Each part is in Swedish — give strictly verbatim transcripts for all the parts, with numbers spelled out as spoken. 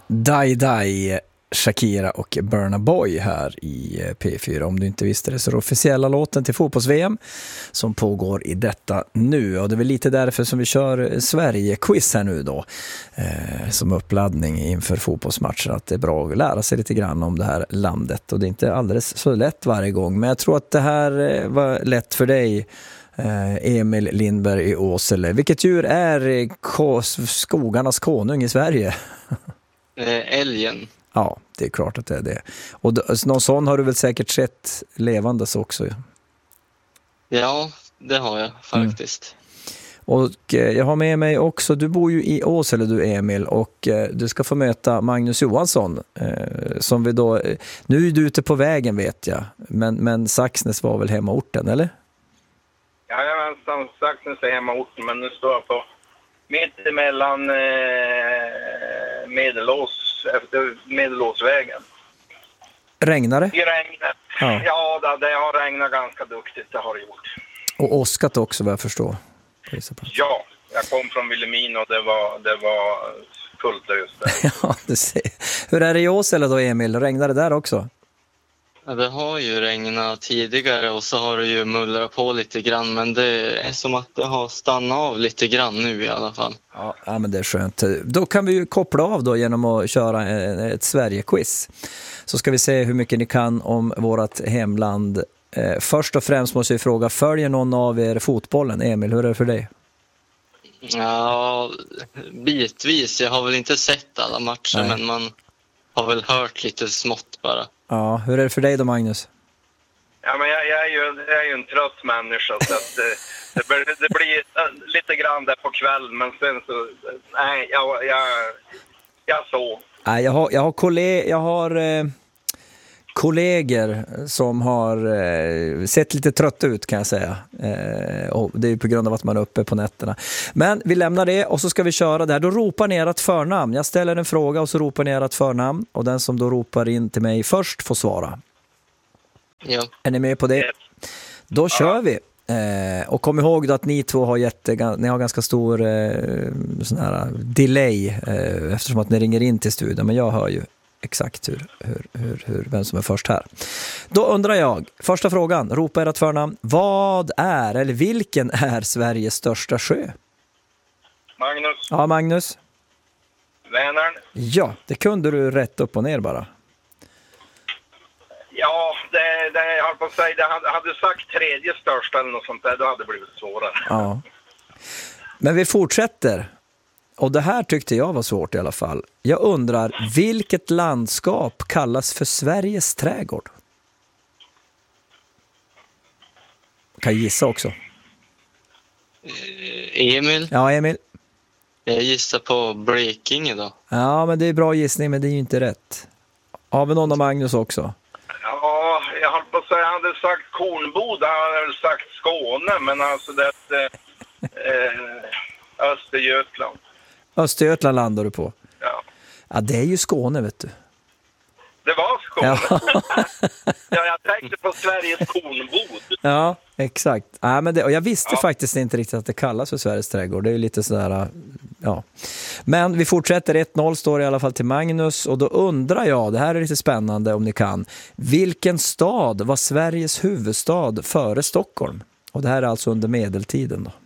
Die Die, Shakira och Burna Boy här i P fyra. Om du inte visste det så är det officiella låten till fotbolls-V M som pågår i detta nu. Och det är väl lite därför som vi kör Sverige-quiz här nu då. Eh, som uppladdning inför fotbollsmatcher. Att det är bra att lära sig lite grann om det här landet. Och det är inte alldeles så lätt varje gång. Men jag tror att det här var lätt för dig, Emil Lindberg i Åsele. Vilket djur är skogarnas konung i Sverige? Älgen. Ja, det är klart att det är det. Och någon sån har du väl säkert sett levandes också? Ja, det har jag faktiskt. Mm. Och eh, jag har med mig också, du bor ju i Åsele du Emil, och eh, du ska få möta Magnus Johansson eh, som vi då, eh, nu är du ute på vägen vet jag, men, men Saxnäs var väl hemmaorten, eller? Ja, jag var Saxnäs är hemmaorten, men nu står jag på mitt emellan eh, Medelås, efter Medelåsvägen. Regnar det? I regnet. Ja, ja det, det har regnat ganska duktigt, det har det gjort. Och åskat också vad jag förstår. Ja, jag kom från Vilhelmina och det var, det var fullt ös där. Ja, du ser. Hur är det i Åsele då Emil? Regnar det där också? Ja, det har ju regnat tidigare och så har det ju mullrat på lite grann, men det är som att det har stannat av lite grann nu i alla fall. Ja, ja men det är skönt. Då kan vi ju koppla av då genom att köra ett Sverige-quiz. Så ska vi se hur mycket ni kan om vårt hemland. Eh, först och främst måste jag fråga, följer någon av er fotbollen? Emil, hur är det för dig? Ja, bitvis. Jag har väl inte sett alla matcher, Nej. men man har väl hört lite smått bara. Ja, hur är det för dig då Magnus? Ja, men jag, jag, är, ju, jag är ju en trött människa så att det, det, blir, det blir lite grann där på kväll, men sen så, nej, jag, jag, jag så. Nej, jag har, jag har, kolleg, jag har eh, kollegor som har eh, sett lite trött ut kan jag säga. Eh, och det är på grund av att man är uppe på nätterna. Men vi lämnar det och så ska vi köra det här. Då ropar ni ert förnamn. Jag ställer en fråga och så ropar ni ert förnamn. Och den som då ropar in till mig först får svara. Ja. Är ni med på det? Då ja. kör vi. Eh, och kom ihåg då att ni två har, jätte, ni har ganska stor eh, sån här delay eh, eftersom att ni ringer in till studion. Men jag hör ju exakt hur, hur, hur, hur, vem som är först här. Då undrar jag, första frågan, ropa ert förnamn. Vad är, eller vilken är Sveriges största sjö? Magnus. Ja, Magnus. Vänern. Ja, det kunde du rätt upp och ner bara. Ja, det, det jag har på att säga, det hade, hade sagt tredje största eller något sånt där, då hade det blivit svårare. Ja. Men vi fortsätter. Och det här tyckte jag var svårt i alla fall. Jag undrar, vilket landskap kallas för Sveriges trädgård? Kan jag gissa också? Emil? Ja, Emil. Jag gissar på Blekinge då. Ja, men det är bra gissning, men det är ju inte rätt. Har vi någon av Magnus också? Ja, jag höll på att säga, jag hade sagt Kornboda, jag hade sagt Skåne, men alltså det är eh, Östergötland. Östergötland landar du på? Ja. Ja, det är ju Skåne, vet du. Det var Skåne. Ja, ja jag tänkte på Sveriges kornbod. Ja, exakt. Ja, men det, och jag visste ja. faktiskt inte riktigt att det kallas för Sveriges trädgård. Det är ju lite sådär, ja. Men vi fortsätter, ett noll står i alla fall till Magnus. Och då undrar jag, det här är lite spännande om ni kan. Vilken stad var Sveriges huvudstad före Stockholm? Och det här är alltså under medeltiden då.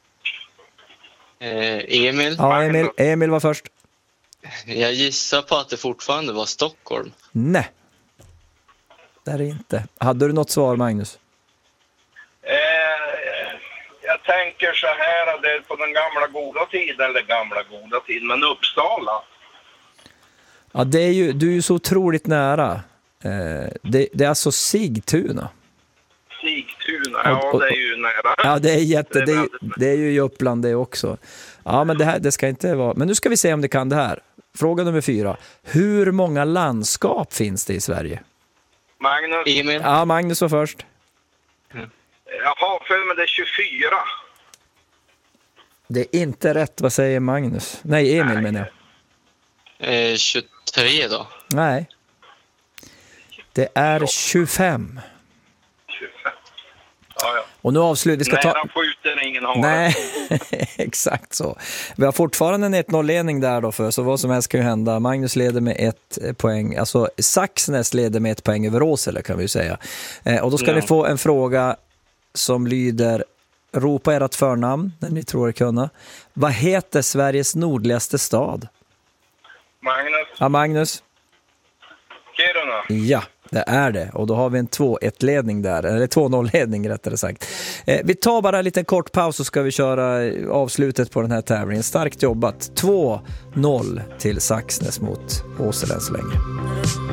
Eh, Emil? Ja, Emil, Emil var först. Jag gissar på att det fortfarande var Stockholm. Nej. Det är det inte. Hade du något svar, Magnus? Eh, jag tänker så här att det är på den gamla goda tiden, eller gamla goda tiden, men Uppsala. Ja, det är ju, du är ju så otroligt nära. Eh, det, det är alltså Sigtuna. Sigtuna, ja och, och, det är ju nära. Ja, det är jätte, det är, det är ju i Uppland det också. Ja, men det här, det ska inte vara. Men nu ska vi se om det kan det här. Fråga nummer fyra. Hur många landskap finns det i Sverige? Magnus. Emil. Ja, Magnus var först. Mm. Jag har för mig det är tjugofyra. Det är inte rätt, vad säger Magnus? Nej, Emil Nej. menar jag. Eh, tjugotre då? Nej. Det är tjugofem. tjugofem. Ja, ja. Och nu avslutar vi ska ta... Nära skjuter ingen har. Nej. Exakt så. Vi har fortfarande en ett noll-ledning där då, för så vad som helst kan ju hända. Magnus leder med ett poäng, alltså Saxnäs leder med ett poäng över Åsele kan vi ju säga. Eh, och då ska ja. ni få en fråga som lyder: ropa ert förnamn när ni tror er kunna. Vad heter Sveriges nordligaste stad? Magnus. Ja, Magnus. Kiruna. Ja, det är det. Och då har vi en två ett-ledning där. Eller två noll-ledning rättare sagt. Eh, vi tar bara en liten kort paus så ska vi köra avslutet på den här tävlingen. Starkt jobbat. två noll till Saxnäs mot Åsele än så länge.